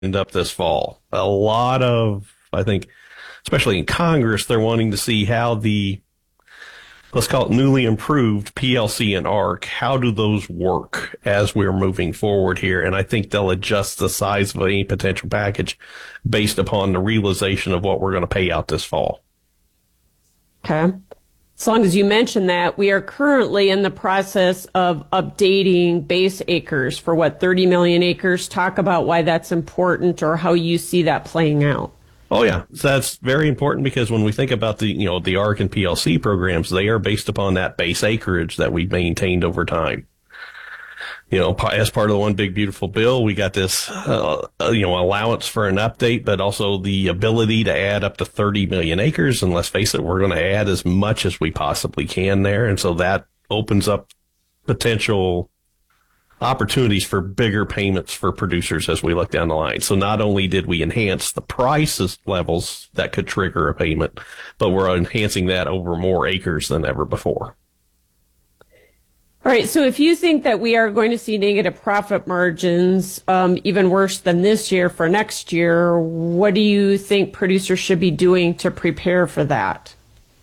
up this fall. A lot of, I think, especially in Congress, they're wanting to see how the, let's call it newly improved PLC and ARC, how do those work as we're moving forward here? And I think they'll adjust the size of any potential package based upon the realization of what we're going to pay out this fall. Okay. As long as you mention that, we are currently in the process of updating base acres for 30 million acres. Talk about why that's important or how you see that playing out. Oh, yeah. That's very important because when we think about the ARC and PLC programs, they are based upon that base acreage that we've maintained over time. As part of the One Big Beautiful Bill, we got this, allowance for an update, but also the ability to add up to 30 million acres. And let's face it, we're going to add as much as we possibly can there. And so that opens up potential opportunities for bigger payments for producers as we look down the line. So not only did we enhance the prices levels that could trigger a payment, but we're enhancing that over more acres than ever before. All right. So if you think that we are going to see negative profit margins, even worse than this year for next year, what do you think producers should be doing to prepare for that?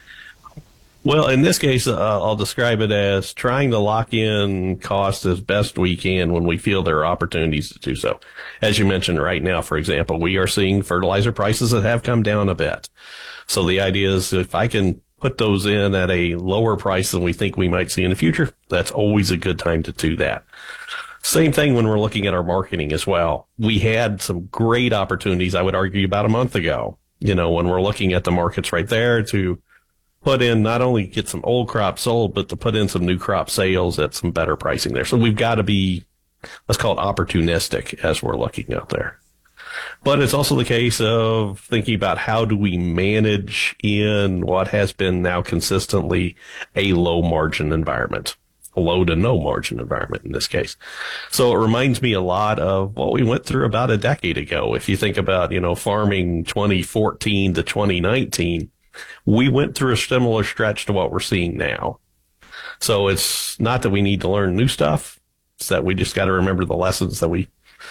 Well, in this case, I'll describe it as trying to lock in costs as best we can when we feel there are opportunities to do so. As you mentioned right now, for example, we are seeing fertilizer prices that have come down a bit. So the idea is if I can put those in at a lower price than we think we might see in the future, that's always a good time to do that. Same thing when we're looking at our marketing as well. We had some great opportunities, I would argue, about a month ago, when we're looking at the markets right there to put in, not only get some old crop sold, but to put in some new crop sales at some better pricing there. So we've got to be, let's call it opportunistic as we're looking out there. But it's also the case of thinking about how do we manage in what has been now consistently a low margin environment, a low to no margin environment in this case. So it reminds me a lot of what we went through about a decade ago. If you think about, farming 2014 to 2019, we went through a similar stretch to what we're seeing now. So it's not that we need to learn new stuff. It's that we just got to remember the lessons that we,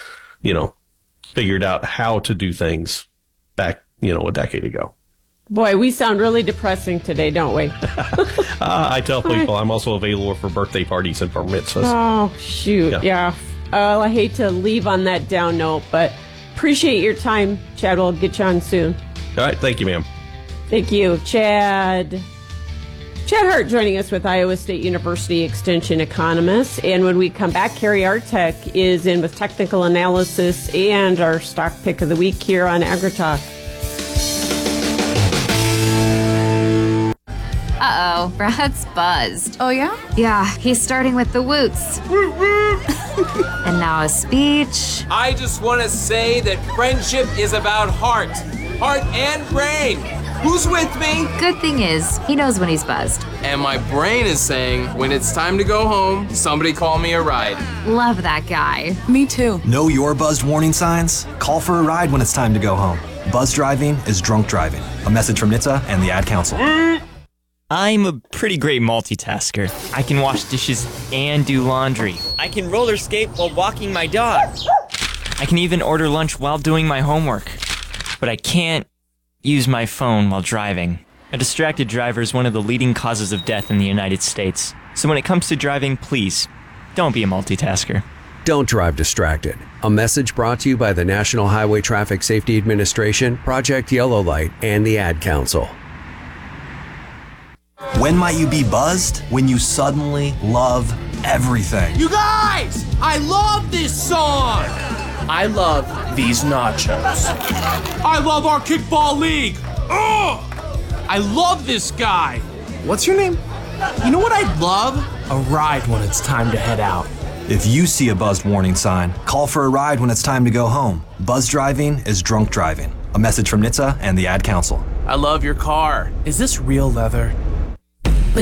figured out how to do things back, a decade ago. Boy, we sound really depressing today, don't we? I tell people I'm also available for birthday parties and bar mitzvahs. Oh, shoot. Yeah. I hate to leave on that down note, but appreciate your time, Chad. We'll get you on soon. All right. Thank you, ma'am. Thank you, Chad. Chad Hart joining us with Iowa State University Extension economist. And when we come back, Carrie Artek is in with technical analysis and our stock pick of the week here on AgriTalk. Uh-oh, Brad's buzzed. Oh, yeah? Yeah, he's starting with the woots. And now a speech. I just want to say that friendship is about heart and brain. Who's with me? Good thing is, he knows when he's buzzed. And my brain is saying, when it's time to go home, somebody call me a ride. Love that guy. Me too. Know your buzzed warning signs? Call for a ride when it's time to go home. Buzz driving is drunk driving. A message from NHTSA and the Ad Council. I'm a pretty great multitasker. I can wash dishes and do laundry. I can roller skate while walking my dog. I can even order lunch while doing my homework. But I can't use my phone while driving. A distracted driver is one of the leading causes of death in the United States. So when it comes to driving, please, don't be a multitasker. Don't drive distracted. A message brought to you by the National Highway Traffic Safety Administration, Project Yellow Light, and the Ad Council. When might you be buzzed? When you suddenly love everything. You guys, I love this song. I love these nachos. I love our kickball league. Ugh! I love this guy. What's your name? You know what I'd love? A ride when it's time to head out. If you see a buzzed warning sign, call for a ride when it's time to go home. Buzz driving is drunk driving. A message from NHTSA and the Ad Council. I love your car. Is this real leather?